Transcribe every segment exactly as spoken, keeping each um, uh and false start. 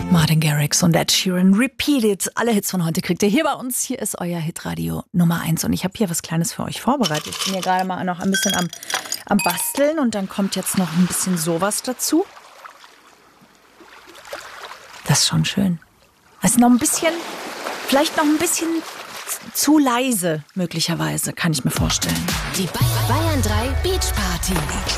Martin Garrix und Ed Sheeran, Repeat It. Alle Hits von heute kriegt ihr hier bei uns. Hier ist euer Hitradio Nummer eins. Und ich habe hier was Kleines für euch vorbereitet. Ich bin hier gerade mal noch ein bisschen am, am Basteln. Und dann kommt jetzt noch ein bisschen sowas dazu. Das ist schon schön. Das ist noch ein bisschen, vielleicht noch ein bisschen zu leise, möglicherweise, kann ich mir vorstellen. Die Bayern drei Beach Party.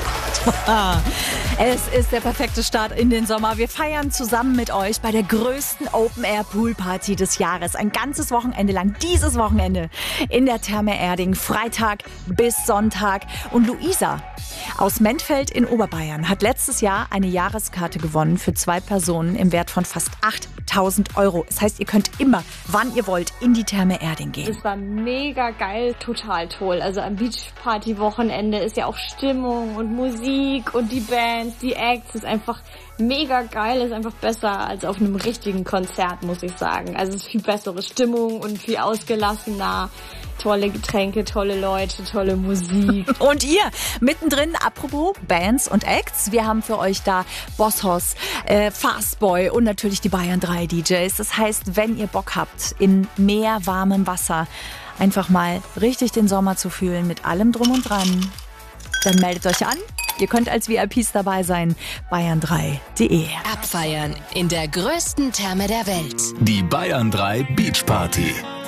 Es ist der perfekte Start in den Sommer. Wir feiern zusammen mit euch bei der größten Open-Air-Pool-Party des Jahres. Ein ganzes Wochenende lang, dieses Wochenende in der Therme Erding. Freitag bis Sonntag. Und Luisa aus Mentfeld in Oberbayern hat letztes Jahr eine Jahreskarte gewonnen für zwei Personen im Wert von fast achttausend Euro. Das heißt, ihr könnt immer, wann ihr wollt, in die Therme Erding gehen. Es war mega geil, total toll. Also am Beachparty-Wochenende ist ja auch Stimmung und Musik und die Bands, die Acts. Ist einfach mega geil, ist einfach besser als auf einem richtigen Konzert, muss ich sagen. Also es ist viel bessere Stimmung und viel ausgelassener. Tolle Getränke, tolle Leute, tolle Musik. Und ihr, mittendrin, apropos Bands und Acts, wir haben für euch da Bosshaus, äh, Fastboy und natürlich die Bayern drei D Js. Das heißt, wenn ihr Bock habt, in mehr warmem Wasser einfach mal richtig den Sommer zu fühlen, mit allem drum und dran, dann meldet euch an. Ihr könnt als V I Ps dabei sein. bayern drei punkt de. Abfeiern in der größten Therme der Welt. Die Bayern drei Beach Party.